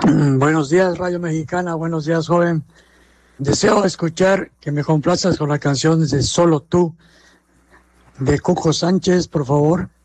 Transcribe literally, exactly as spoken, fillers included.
Buenos días, Radio Mexicana. Buenos días, joven. Deseo escuchar que me complazcas con la canción de Solo Tú, de Cuco Sánchez, por favor.